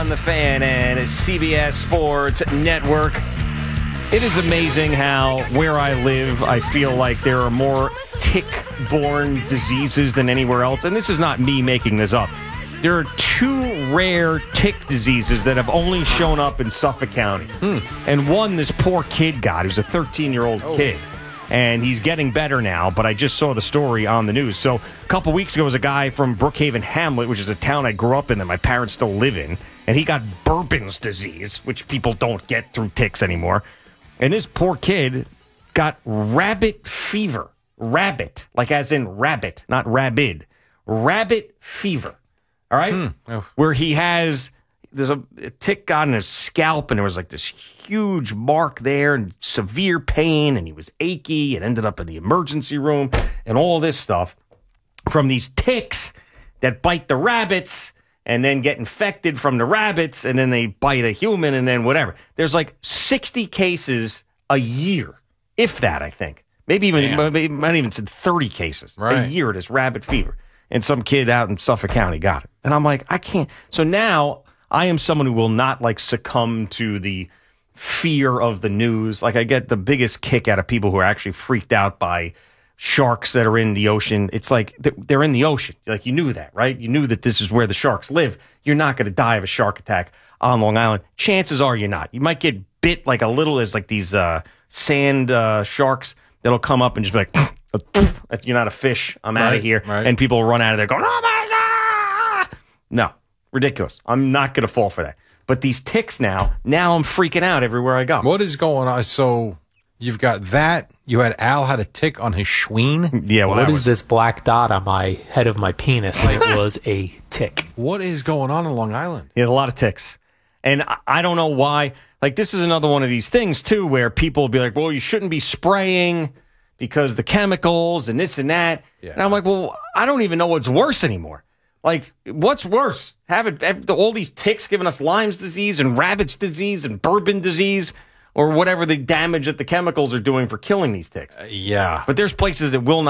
on the Fan and CBS Sports Network. It is amazing how where I live, I feel like there are more tick-borne diseases than anywhere else. And this is not me making this up. There are two rare tick diseases that have only shown up in Suffolk County. And one, this poor kid got. He was a 13-year-old kid. And he's getting better now, but I just saw the story on the news. So a couple weeks ago was a guy from Brookhaven Hamlet, which is a town I grew up in that my parents still live in, and he got Bourbon's disease, which people don't get through ticks anymore. And this poor kid got rabbit fever. Rabbit, like as in rabbit, not rabid. Rabbit fever, all right? Where he has... There's a tick got in his scalp, and there was like this huge mark there and severe pain, and he was achy and ended up in the emergency room and all this stuff from these ticks that bite the rabbits and then get infected from the rabbits, and then they bite a human, and then whatever. There's like 60 cases a year, if that, I think. Maybe might even said 30 cases a year of this rabbit fever. And some kid out in Suffolk County got it. And I'm like, I can't. So now... I am someone who will not like succumb to the fear of the news. Like I get the biggest kick out of people who are actually freaked out by sharks that are in the ocean. It's like they're in the ocean. Like you knew that, right? You knew that this is where the sharks live. You're not going to die of a shark attack on Long Island. Chances are you're not. You might get bit like a little as like these sand sharks that'll come up and just be like, you're not a fish. I'm out of here. And people will run out of there going, oh my God. No. Ridiculous. I'm not going to fall for that. But these ticks now I'm freaking out everywhere I go. What is going on? So you've got that. You had Al had a tick on his schween. Yeah. Well, what is this black dot on my head of my penis? It was a tick. What is going on in Long Island? Yeah, a lot of ticks. And I don't know why. Like, this is another one of these things, too, where people will be like, well, you shouldn't be spraying because the chemicals and this and that. Yeah. And I'm like, well, I don't even know what's worse anymore. Like, what's worse? Have all these ticks giving us Lyme's disease and rabbit's disease and Bourbon disease or whatever the damage that the chemicals are doing for killing these ticks? Yeah. But there's places that will not.